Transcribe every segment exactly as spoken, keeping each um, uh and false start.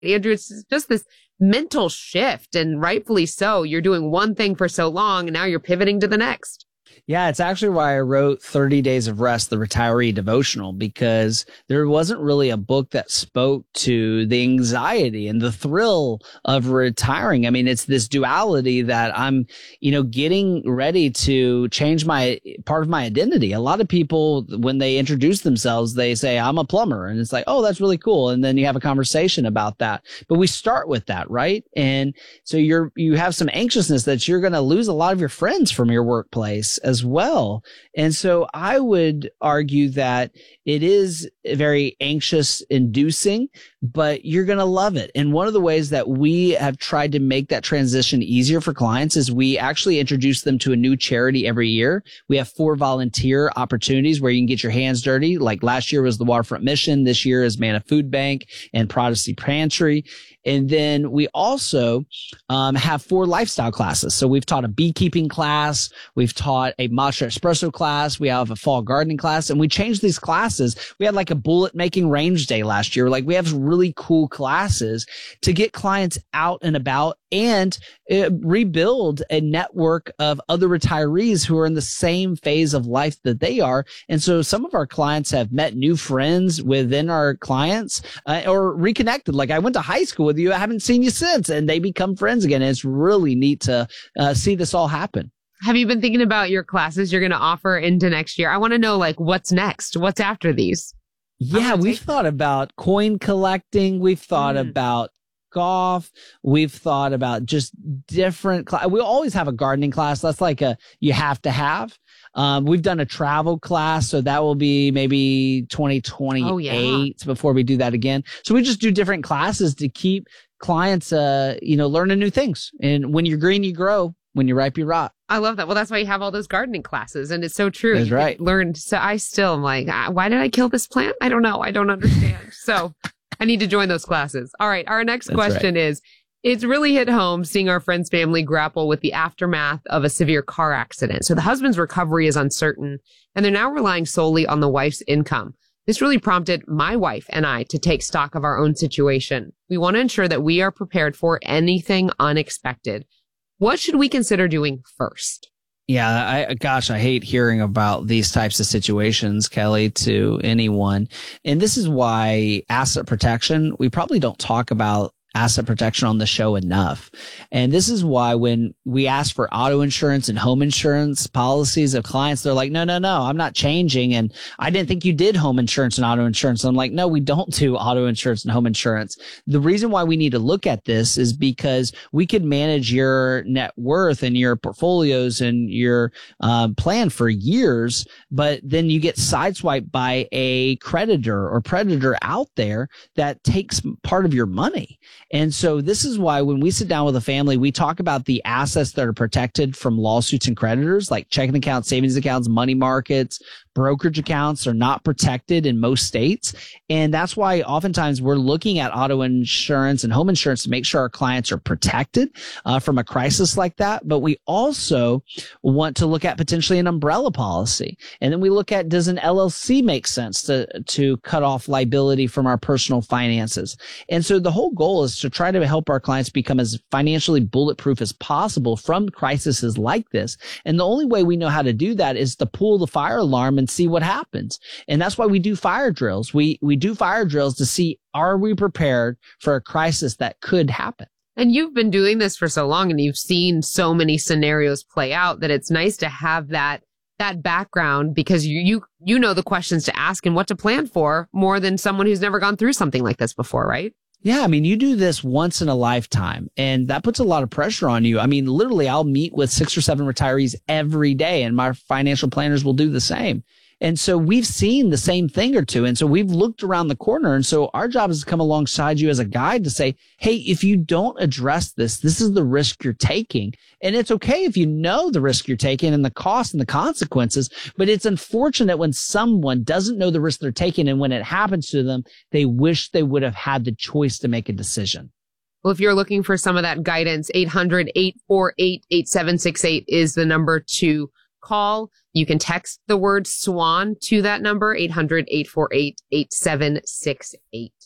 Andrew, it's just this mental shift, and rightfully so. You're doing one thing for so long, and now you're pivoting to the next. Yeah, it's actually why I wrote thirty Days of Rest, the retiree devotional, because there wasn't really a book that spoke to the anxiety and the thrill of retiring. I mean, it's this duality that I'm, you know, getting ready to change my part of my identity. A lot of people, when they introduce themselves, they say, I'm a plumber. And it's like, oh, that's really cool. And then you have a conversation about that. But we start with that, right? And so you're, you have some anxiousness that you're going to lose a lot of your friends from your workplace as well. And so I would argue that it is very anxious inducing, but you're going to love it. And one of the ways that we have tried to make that transition easier for clients is we actually introduce them to a new charity every year. We have four volunteer opportunities where you can get your hands dirty. Like last year was the Waterfront Mission. This year is Manna Food Bank and Prodigy Pantry. And then we also um, have four lifestyle classes. So we've taught a beekeeping class. We've taught a matcha espresso class. We have a fall gardening class. And we changed these classes. We had like a bullet making range day last year. Like we have really cool classes to get clients out and about and uh, rebuild a network of other retirees who are in the same phase of life that they are. And so some of our clients have met new friends within our clients uh, or reconnected. Like I went to high school with you. I haven't seen you since, and they become friends again. And it's really neat to uh, see this all happen. Have you been thinking about your classes you're going to offer into next year? I want to know, like, what's next? What's after these? Yeah, we've take- thought about coin collecting. We've thought mm. about golf. We've thought about just different cl- we always have a gardening class. That's like a you have to have. Um, we've done a travel class, so that will be maybe twenty twenty-eight oh, yeah. before we do that again. So we just do different classes to keep clients, uh, you know, learning new things. And when you're green, you grow. When you're ripe, you rot. I love that. Well, that's why you have all those gardening classes, and it's so true. That's you right. Learned. So I still am like, why did I kill this plant? I don't know. I don't understand. So I need to join those classes. All right. Our next That's question right. is, it's really hit home seeing our friend's family grapple with the aftermath of a severe car accident. So the husband's recovery is uncertain, and they're now relying solely on the wife's income. This really prompted my wife and I to take stock of our own situation. We want to ensure that we are prepared for anything unexpected. What should we consider doing first? Yeah, I, gosh, I hate hearing about these types of situations, Kelly, to anyone. And this is why asset protection, we probably don't talk about asset protection on the show enough. And this is why when we ask for auto insurance and home insurance policies of clients, they're like, no, no, no, I'm not changing. And I didn't think you did home insurance and auto insurance. I'm like, no, we don't do auto insurance and home insurance. The reason why we need to look at this is because we could manage your net worth and your portfolios and your um, plan for years, but then you get sideswiped by a creditor or predator out there that takes part of your money. And so this is why when we sit down with a family, we talk about the assets that are protected from lawsuits and creditors, like checking accounts, savings accounts, money markets, brokerage accounts are not protected in most states. And that's why oftentimes we're looking at auto insurance and home insurance to make sure our clients are protected uh, from a crisis like that. But we also want to look at potentially an umbrella policy. And then we look at, does an L L C make sense to, to cut off liability from our personal finances? And so the whole goal is to try to help our clients become as financially bulletproof as possible from crises like this. And the only way we know how to do that is to pull the fire alarm and see what happens. And that's why we do fire drills. We, we do fire drills to see, are we prepared for a crisis that could happen? And you've been doing this for so long and you've seen so many scenarios play out that it's nice to have that that background because you, you, you know the questions to ask and what to plan for more than someone who's never gone through something like this before, right? Yeah, I mean, you do this once in a lifetime, and that puts a lot of pressure on you. I mean, literally, I'll meet with six or seven retirees every day, and my financial planners will do the same. And so we've seen the same thing or two. And so we've looked around the corner. And so our job is to come alongside you as a guide to say, hey, if you don't address this, this is the risk you're taking. And it's okay if you know the risk you're taking and the cost and the consequences, but it's unfortunate when someone doesn't know the risk they're taking. And when it happens to them, they wish they would have had the choice to make a decision. Well, if you're looking for some of that guidance, eight hundred, eight four eight, eight seven six eight is the number to call. You can text the word SWAN to that number, eight hundred, eight four eight, eight seven six eight.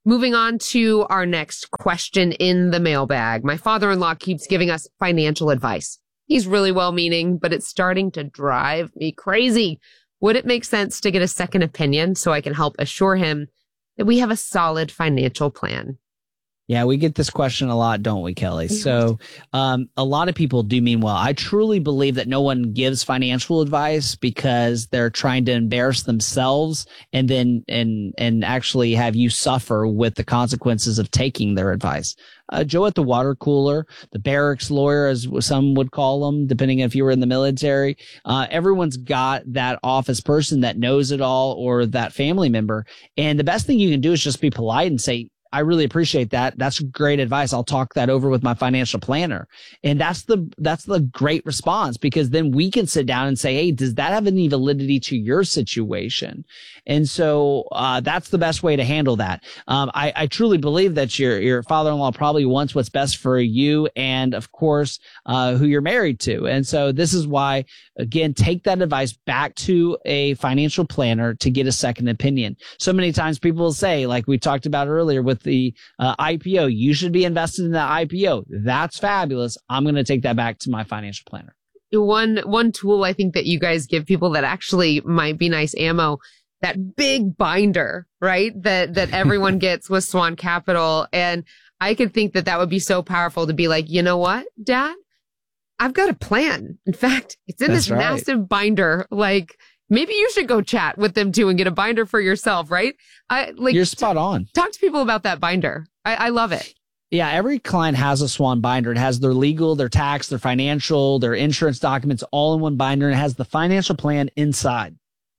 Moving on to our next question in the mailbag. My father-in-law keeps giving us financial advice. He's really well-meaning, but it's starting to drive me crazy. Would it make sense to get a second opinion so I can help assure him that we have a solid financial plan? Yeah, we get this question a lot, don't we, Kelly? So um, a lot of people do mean well. I truly believe that no one gives financial advice because they're trying to embarrass themselves and then and and actually have you suffer with the consequences of taking their advice. Uh, Joe at the water cooler, the barracks lawyer, as some would call them, depending if you were in the military. Uh, everyone's got that office person that knows it all or that family member. And the best thing you can do is just be polite and say, I really appreciate that. That's great advice. I'll talk that over with my financial planner. And that's the, that's the great response, because then we can sit down and say, hey, does that have any validity to your situation? And so, uh, that's the best way to handle that. Um, I, I truly believe that your, your father-in-law probably wants what's best for you and, of course, uh, who you're married to. And so this is why, again, take that advice back to a financial planner to get a second opinion. So many times people will say, like we talked about earlier with the uh, I P O, you should be invested in that I P O. That's fabulous. I'm going to take that back to my financial planner. One, one tool I think that you guys give people that actually might be nice ammo, that big binder, right? That, that everyone gets with Swan Capital. And I could think that that would be so powerful to be like, you know what, Dad? I've got a plan. In fact, it's in That's this right. massive binder. Like, maybe you should go chat with them too and get a binder for yourself, right? I like You're spot on. T- talk to people about that binder. I, I love it. Yeah, every client has a Swan binder. It has their legal, their tax, their financial, their insurance documents all in one binder, and it has the financial plan inside.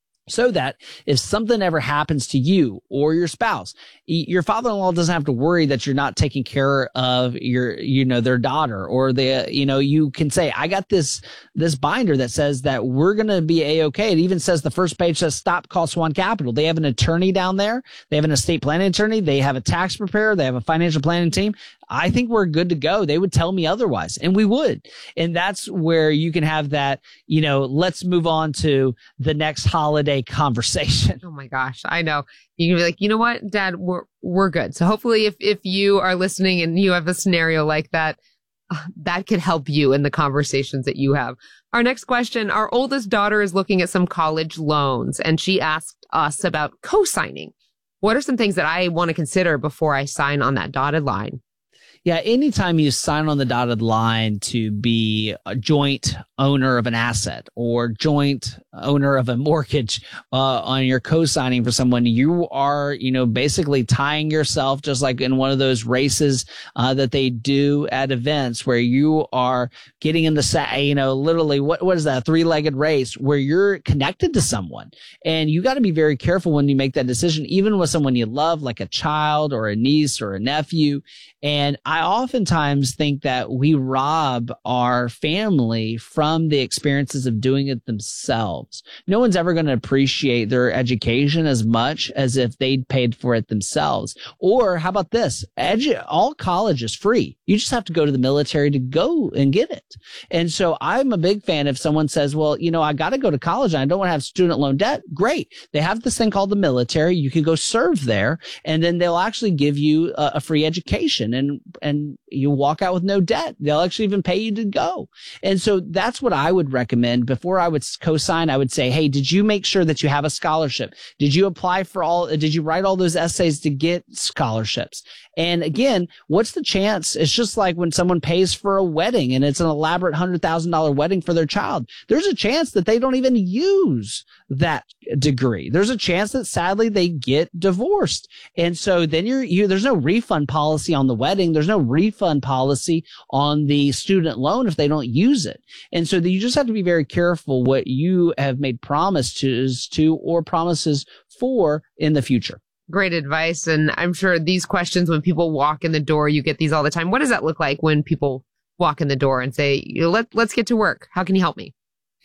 So that if something ever happens to you or your spouse, your father-in-law doesn't have to worry that you're not taking care of your, you know, their daughter, or the, you know, you can say, I got this, this binder that says that we're going to be A-okay. It even says the first page says stop, call Swan Capital. They have an attorney down there. They have an estate planning attorney. They have a tax preparer. They have a financial planning team. I think we're good to go. They would tell me otherwise, and we would. And that's where you can have that, you know, let's move on to the next holiday conversation. Oh my gosh. I know. You can be like, you know what, Dad, we're, we're good. So hopefully if, if you are listening and you have a scenario like that, uh, that could help you in the conversations that you have. Our next question, our oldest daughter is looking at some college loans, and she asked us about co-signing. What are some things that I want to consider before I sign on that dotted line? Yeah, anytime you sign on the dotted line to be a joint owner of an asset or joint owner of a mortgage uh, on your co-signing for someone, you are, you know, basically tying yourself, just like in one of those races uh, that they do at events where you are getting in the, sa- you know, literally, what what is that, a three-legged race where you're connected to someone. And you got to be very careful when you make that decision, even with someone you love, like a child or a niece or a nephew. And I oftentimes think that we rob our family from the experiences of doing it themselves. No one's ever going to appreciate their education as much as if they'd paid for it themselves. Or how about this? Edu- all college is free. You just have to go to the military to go and get it. And so I'm a big fan if someone says, well, you know, I got to go to college and I don't want to have student loan debt. Great. They have this thing called the military. You can go serve there, and then they'll actually give you a, a free education. And, and you walk out with no debt. They'll actually even pay you to go. And so that's what I would recommend. Before I would co-sign, I would say, hey, did you make sure that you have a scholarship? Did you apply for all, did you write all those essays to get scholarships? And again, what's the chance? It's just like when someone pays for a wedding and it's an elaborate one hundred thousand dollars wedding for their child. There's a chance that they don't even use that degree. There's a chance that sadly they get divorced. And so then you're, you, there's no refund policy on the wedding. There's no refund policy on the student loan if they don't use it. And so you just have to be very careful what you have made promises to or promises for in the future. Great advice. And I'm sure these questions, when people walk in the door, you get these all the time. What does that look like when people walk in the door and say, Let, let's get to work? How can you help me?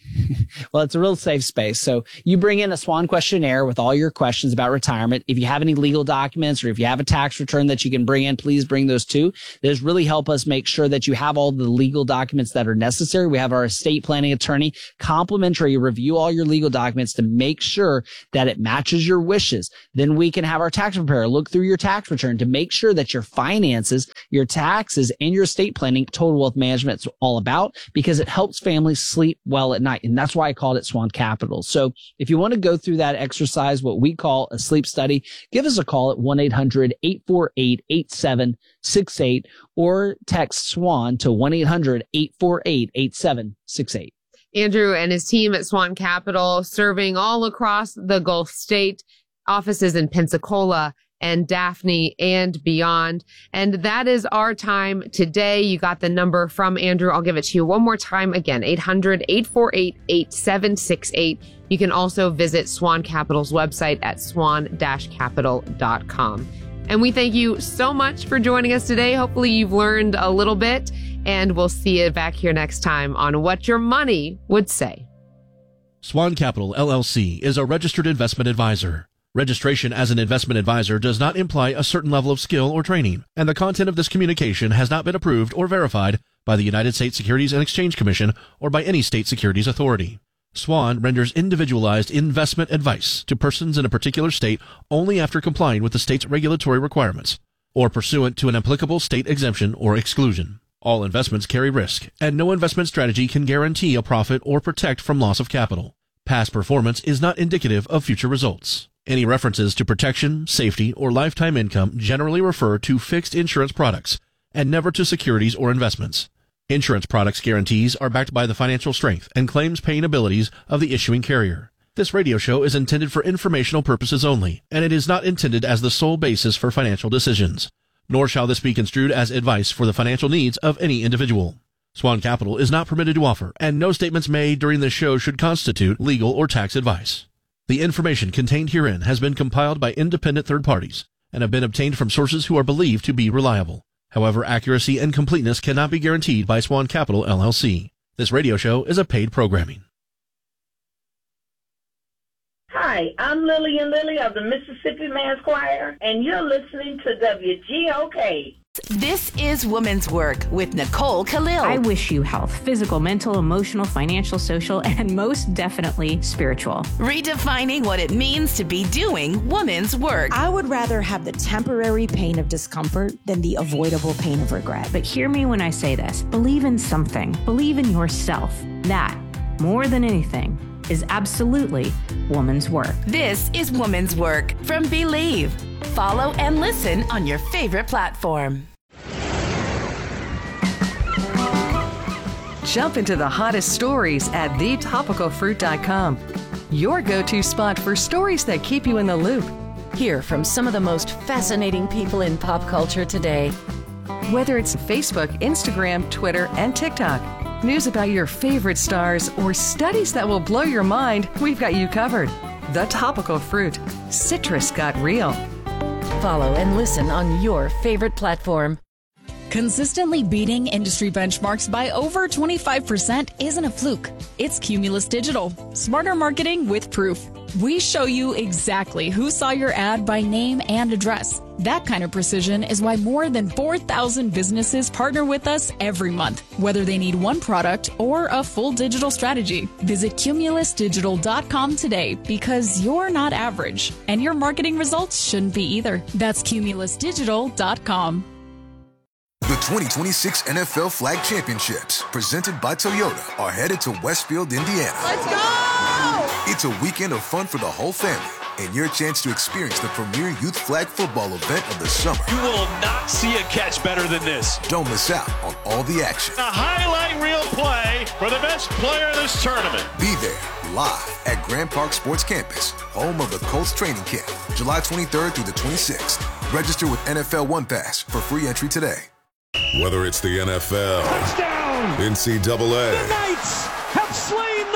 Well, it's a real safe space. So you bring in a SWAN questionnaire with all your questions about retirement. If you have any legal documents or if you have a tax return that you can bring in, please bring those too. Those really help us make sure that you have all the legal documents that are necessary. We have our estate planning attorney complimentary review all your legal documents to make sure that it matches your wishes. Then we can have our tax preparer look through your tax return to make sure that your finances, your taxes, and your estate planning, Total Wealth Management is all about, because it helps families sleep well at night. And that's why I called it SWAN Capital. So if you want to go through that exercise, what we call a sleep study, give us a call at one eight hundred eight four eight eight seven six eight or text SWAN to one eight hundred eight four eight eight seven six eight. Andrew and his team at SWAN Capital serving all across the Gulf State, offices in Pensacola and Daphne and beyond. And that is our time today. You got the number from Andrew. I'll give it to you one more time. Again, eight hundred eight four eight eight seven six eight. You can also visit SWAN Capital's website at swan dash capital dot com. And we thank you so much for joining us today. Hopefully you've learned a little bit, and we'll see you back here next time on What Your Money Would Say. SWAN Capital, L L C, is a registered investment advisor. Registration as an investment advisor does not imply a certain level of skill or training, and the content of this communication has not been approved or verified by the United States Securities and Exchange Commission or by any state securities authority. SWAN renders individualized investment advice to persons in a particular state only after complying with the state's regulatory requirements or pursuant to an applicable state exemption or exclusion. All investments carry risk, and no investment strategy can guarantee a profit or protect from loss of capital. Past performance is not indicative of future results. Any references to protection, safety, or lifetime income generally refer to fixed insurance products and never to securities or investments. Insurance products guarantees are backed by the financial strength and claims paying abilities of the issuing carrier. This radio show is intended for informational purposes only, and it is not intended as the sole basis for financial decisions. Nor shall this be construed as advice for the financial needs of any individual. SWAN Capital is not permitted to offer, and no statements made during this show should constitute legal or tax advice. The information contained herein has been compiled by independent third parties and have been obtained from sources who are believed to be reliable. However, accuracy and completeness cannot be guaranteed by SWAN Capital, L L C. This radio show is a paid programming. Hi, I'm Lillian Lilly of the Mississippi Mass Choir, and you're listening to W G O K. This is Women's Work with Nicole Khalil. I wish you health, physical, mental, emotional, financial, social, and most definitely spiritual. Redefining what it means to be doing women's work. I would rather have the temporary pain of discomfort than the avoidable pain of regret. But hear me when I say this. Believe in something. Believe in yourself. That, more than anything, is absolutely woman's work. This is Woman's Work from Believe. Follow and listen on your favorite platform. Jump into the hottest stories at the topical fruit dot com. Your go-to spot for stories that keep you in the loop. Hear from some of the most fascinating people in pop culture today. Whether it's Facebook, Instagram, Twitter, and TikTok, news about your favorite stars, or studies that will blow your mind, we've got you covered. The Topical Fruit. Citrus got real. Follow and listen on your favorite platform. Consistently beating industry benchmarks by over twenty-five percent isn't a fluke. It's Cumulus Digital. Smarter marketing with proof. We show you exactly who saw your ad by name and address. That kind of precision is why more than four thousand businesses partner with us every month, whether they need one product or a full digital strategy. Visit cumulus digital dot com today, because you're not average, and your marketing results shouldn't be either. That's cumulus digital dot com. The twenty twenty-six N F L Flag Championships, presented by Toyota, are headed to Westfield, Indiana. Let's go! It's a weekend of fun for the whole family, and your chance to experience the premier youth flag football event of the summer. You will not see a catch better than this. Don't miss out on all the action. A highlight reel play for the best player in this tournament. Be there, live at Grand Park Sports Campus, home of the Colts training camp, July twenty-third through the twenty-sixth. Register with N F L One Pass for free entry today. Whether it's the N F L, touchdown, N C double A, the Knights have slain the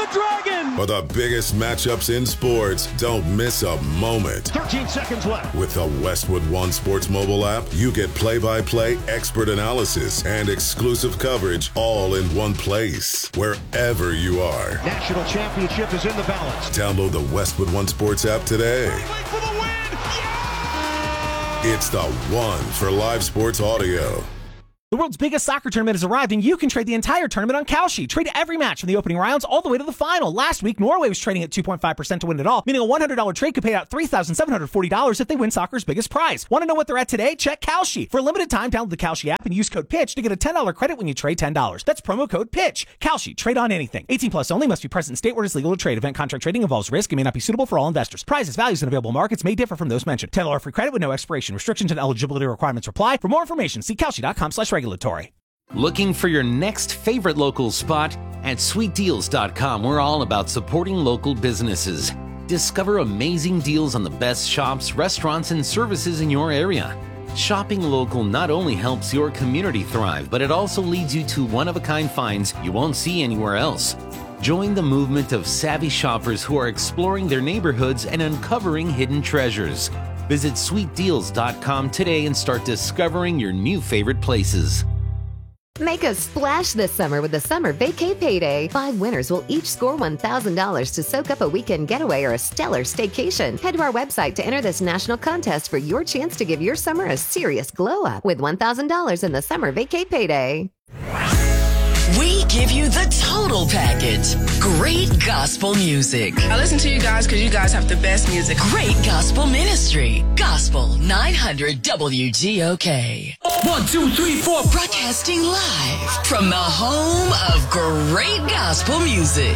the Dragon! For the biggest matchups in sports, don't miss a moment. thirteen seconds left. With the Westwood One Sports mobile app, you get play-by-play expert analysis and exclusive coverage all in one place, wherever you are. National championship is in the balance. Download the Westwood One Sports app today. For the win! Yeah! It's the one for live sports audio. The world's biggest soccer tournament has arrived, and you can trade the entire tournament on Kalshi. Trade every match from the opening rounds all the way to the final. Last week, Norway was trading at two point five percent to win it all, meaning a one hundred dollars trade could pay out three thousand seven hundred forty dollars if they win soccer's biggest prize. Want to know what they're at today? Check Kalshi. For a limited time, download the Kalshi app and use code PITCH to get a ten dollars credit when you trade ten dollars. That's promo code PITCH. Kalshi. Trade on anything. eighteen plus only. Must be present in state where it is legal to trade. Event contract trading involves risk and may not be suitable for all investors. Prizes, values, and available markets may differ from those mentioned. ten dollars free credit with no expiration. Restrictions and eligibility requirements apply. For more information, see Kalshi.com slash regulatory. Looking for your next favorite local spot? At sweet deals dot com, we're all about supporting local businesses. Discover amazing deals on the best shops, restaurants, and services in your area. Shopping local not only helps your community thrive, but it also leads you to one-of-a-kind finds you won't see anywhere else. Join the movement of savvy shoppers who are exploring their neighborhoods and uncovering hidden treasures. Visit sweet deals dot com today and start discovering your new favorite places. Make a splash this summer with the Summer Vacay Payday. Five winners will each score one thousand dollars to soak up a weekend getaway or a stellar staycation. Head to our website to enter this national contest for your chance to give your summer a serious glow-up with one thousand dollars in the Summer Vacay Payday. We give you the total package. Great gospel music. I listen to you guys because you guys have the best music. Great gospel ministry. Gospel nine hundred W G O K. One, two, three, four. Broadcasting live from the home of great gospel music.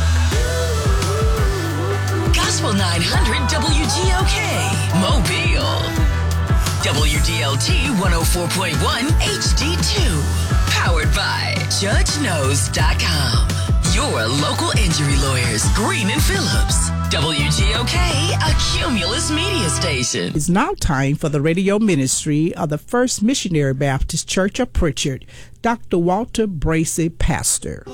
Gospel nine hundred W G O K. Mobile. W D L T one oh four point one H D two. Powered by Judge Knows dot com. Your local injury lawyers, Green and Phillips. W G O K, a Cumulus media station. It's now time for the radio ministry of the First Missionary Baptist Church of Pritchard, Doctor Walter Bracey, pastor.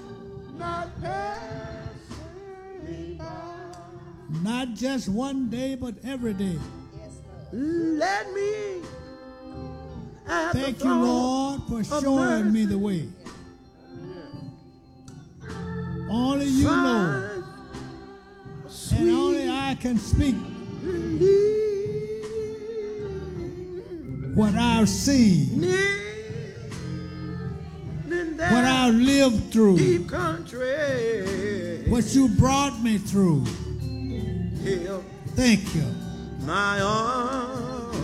Not just one day, but every day. Let me. Thank you, Lord, for showing me the way. Only you know, and only I can speak what I've seen, what I've lived through, what you brought me through. Thank you. My arms.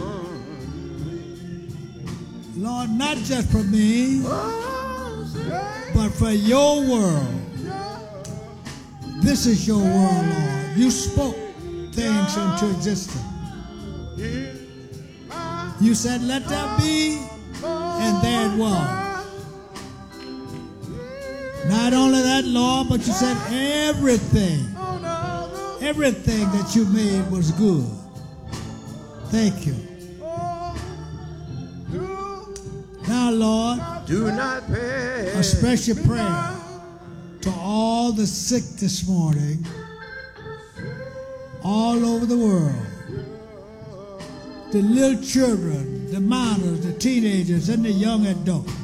Lord, not just for me, but for your world. This is your world, Lord. You spoke things into existence. You said, let there be, and there it was. Not only that, Lord, but you said everything, everything that you made was good. Thank you. Now, Lord, do not pay. A special prayer to all the sick this morning, all over the world. The little children, the minors, the teenagers, and the young adults.